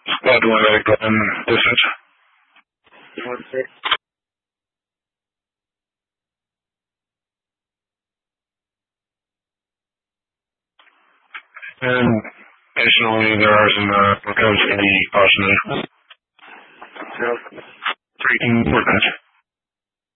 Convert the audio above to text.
Squad 1 Eddie Glenn, distance. 1-6. And additionally, there are some recoveries in the Austin. No. Breaking ordinance.